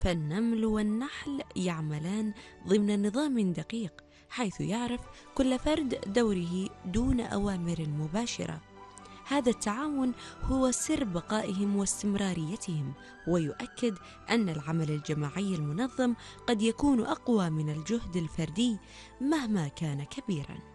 فالنمل والنحل يعملان ضمن نظام دقيق، حيث يعرف كل فرد دوره دون أوامر مباشرة. هذا التعاون هو سر بقائهم واستمراريتهم، ويؤكد أن العمل الجماعي المنظم قد يكون أقوى من الجهد الفردي مهما كان كبيراً.